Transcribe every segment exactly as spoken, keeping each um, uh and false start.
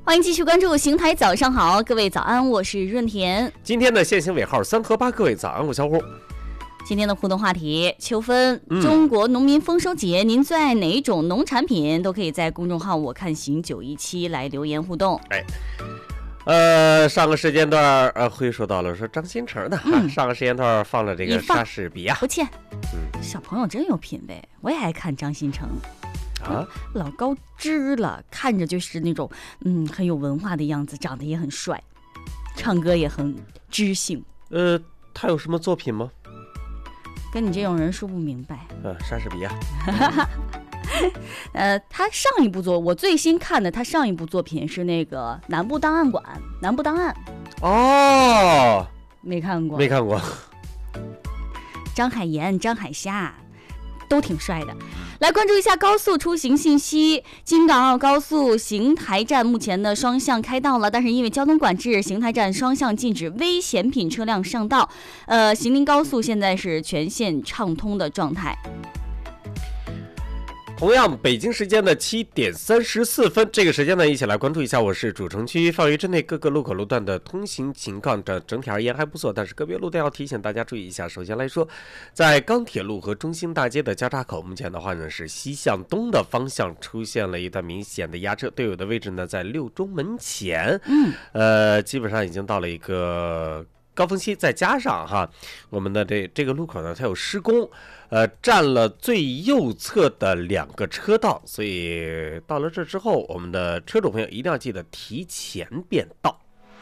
欢迎继续关注邢台早上好，各位早安，我是润田。 今天的限行尾号三和八，各位早安，我小虎。 今天的互动话题：秋分，中国农民丰收节，嗯、您最爱哪一种农产品？都可以在公众号“我看行九一七”来留言互动。 哎，呃，上个时间段呃，会说到了说张新成的，嗯、上个时间段放了这个莎士比亚， 不欠。嗯，小朋友真有品位，我也爱看张新成。啊，老高知了，看着就是那种嗯很有文化的样子，长得也很帅，唱歌也很知性。 呃，他有什么作品吗？ 跟你这种人说不明白。 呃，莎士比亚。 呃，他上一部作，我最新看的，他上一部作品是那个《南部档案馆》，《南部档案》。 哦， 没看过。 没看过。 张海岩、张海霞都挺帅的。来关注一下高速出行信息，京港澳高速邢台站目前的双向开道了，但是因为交通管制，邢台站双向禁止危险品车辆上道。呃，邢宁高速现在是全线畅通的状态。 同样，北京时间的七点三十四分，这个时间呢，一起来关注一下我市主城区范围之内各个路口路段的通行情况。这整体而言还不错，但是个别路段要提醒大家注意一下。首先来说，在钢铁路和中兴大街的交叉口，目前的话呢是西向东的方向出现了一段明显的压车，队友的位置呢在六中门前，嗯，呃，基本上已经到了一个高峰期，再加上哈，我们的这这个路口呢，它有施工。呃，占了最右侧的两个车道，所以到了这之后，我们的车主朋友一定要记得提前变道。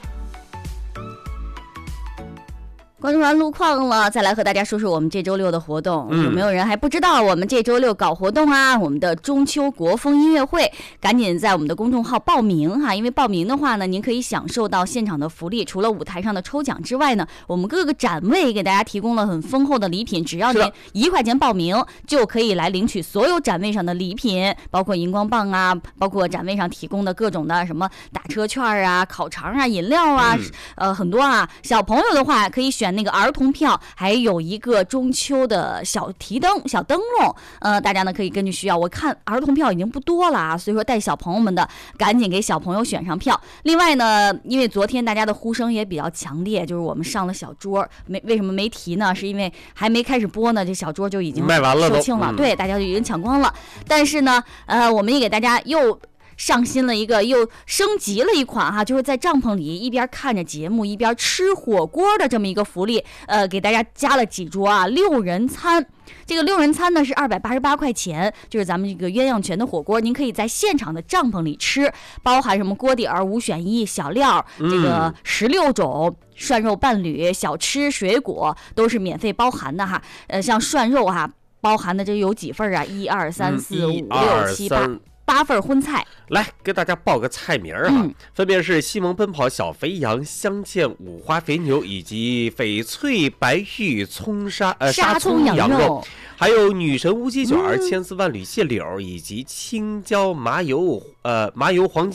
关注完路况了，再来和大家说说我们这周六的活动。嗯、有没有人还不知道我们这周六搞活动啊？我们的中秋国风音乐会，赶紧在我们的公众号报名哈！因为报名的话呢，您可以享受到现场的福利，除了舞台上的抽奖之外呢，我们各个展位给大家提供了很丰厚的礼品，只要您一块钱报名，就可以来领取所有展位上的礼品，包括荧光棒啊，包括展位上提供的各种的什么打车券啊、烤肠啊、饮料啊，嗯、呃，很多啊。小朋友的话可以选那个儿童票，还有一个中秋的小提灯、小灯笼，呃，大家呢可以根据需要。我看儿童票已经不多了啊，所以说带小朋友们的赶紧给小朋友选上票。另外呢，因为昨天大家的呼声也比较强烈，就是我们上了小桌，没为什么没提呢？是因为还没开始播呢，这小桌就已经卖完了， 售罄了，嗯、对，大家就已经抢光了。但是呢，呃，我们也给大家又上新了一个，又升级了一款哈，就是在帐篷里一边看着节目一边吃火锅的这么一个福利，呃，给大家加了几桌啊，六人餐。这个六人餐呢是二百八十八块钱，就是咱们这个鸳鸯泉的火锅，您可以在现场的帐篷里吃，包含什么锅底儿五选一、小料，这个十六种涮肉伴侣、小吃、水果都是免费包含的哈。呃，像涮肉哈，包含的这有几份啊？一二三四五六七八。八份荤菜， 来给大家报个菜名啊，嗯、分别是西蒙奔跑小肥羊、香煎五花肥牛以及翡翠白玉葱沙呃沙葱羊肉，还有女神乌鸡卷、嗯、千丝万缕蟹柳以及青椒麻油呃麻油黄